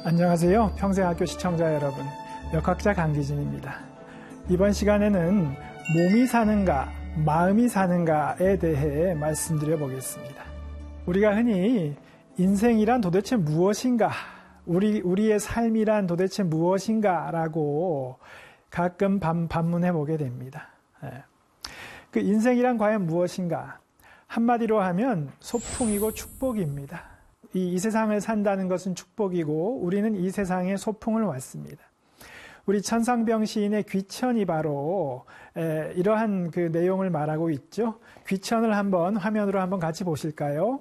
안녕하세요. 평생학교 시청자 여러분. 역학자 강기진입니다. 이번 시간에는 몸이 사는가, 마음이 사는가에 대해 말씀드려 보겠습니다. 우리가 흔히 인생이란 도대체 무엇인가, 우리의 삶이란 도대체 무엇인가 라고 가끔 반문해 보게 됩니다. 그 인생이란 과연 무엇인가? 한마디로 하면 소풍이고 축복입니다. 이 세상을 산다는 것은 축복이고 우리는 이 세상에 소풍을 왔습니다. 우리 천상병 시인의 귀천이 바로 이러한 그 내용을 말하고 있죠. 귀천을 한번 화면으로 한번 같이 보실까요?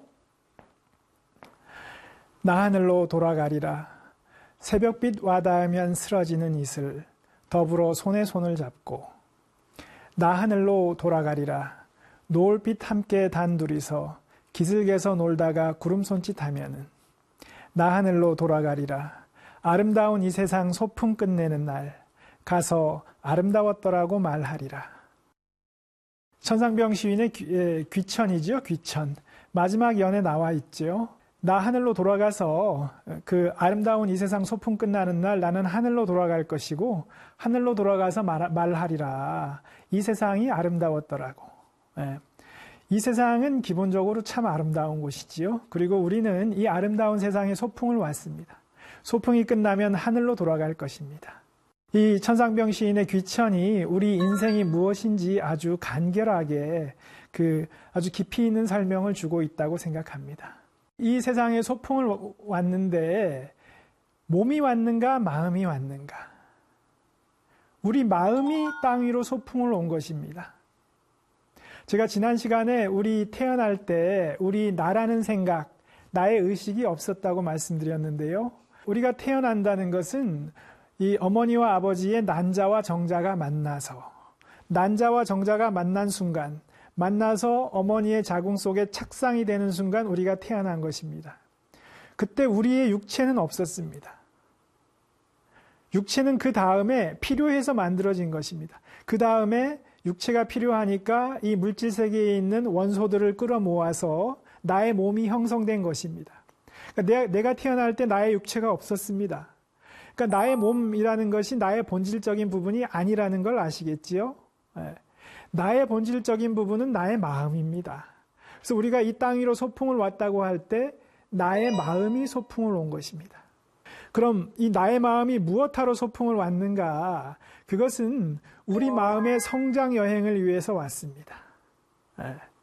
나 하늘로 돌아가리라. 새벽빛 와닿으면 쓰러지는 이슬 더불어 손에 손을 잡고 나 하늘로 돌아가리라. 노을빛 함께 단둘이서 기슭에서 놀다가 구름 손짓하면은 나 하늘로 돌아가리라. 아름다운 이 세상 소풍 끝내는 날 가서 아름다웠더라고 말하리라. 천상병 시인의 귀천이죠. 귀천. 마지막 연에 나와 있죠. 나 하늘로 돌아가서 그 아름다운 이 세상 소풍 끝나는 날 나는 하늘로 돌아갈 것이고 하늘로 돌아가서 말하리라. 이 세상이 아름다웠더라고. 이 세상은 기본적으로 참 아름다운 곳이지요. 그리고 우리는 이 아름다운 세상에 소풍을 왔습니다. 소풍이 끝나면 하늘로 돌아갈 것입니다. 이 천상병 시인의 귀천이 우리 인생이 무엇인지 아주 간결하게 아주 깊이 있는 설명을 주고 있다고 생각합니다. 이 세상에 소풍을 왔는데 몸이 왔는가 마음이 왔는가? 우리 마음이 땅 위로 소풍을 온 것입니다. 제가 지난 시간에 우리 태어날 때 우리 나라는 생각, 나의 의식이 없었다고 말씀드렸는데요. 우리가 태어난다는 것은 이 어머니와 아버지의 난자와 정자가 만나서 난자와 정자가 만난 순간, 만나서 어머니의 자궁 속에 착상이 되는 순간 우리가 태어난 것입니다. 그때 우리의 육체는 없었습니다. 육체는 그 다음에 필요해서 만들어진 것입니다. 그 다음에 육체가 필요하니까 이 물질 세계에 있는 원소들을 끌어모아서 나의 몸이 형성된 것입니다. 그러니까 내가 태어날 때 나의 육체가 없었습니다. 그러니까 나의 몸이라는 것이 나의 본질적인 부분이 아니라는 걸 아시겠지요? 나의 본질적인 부분은 나의 마음입니다. 그래서 우리가 이 땅 위로 소풍을 왔다고 할 때 나의 마음이 소풍을 온 것입니다. 그럼 이 나의 마음이 무엇하러 소풍을 왔는가? 그것은 우리 마음의 성장 여행을 위해서 왔습니다.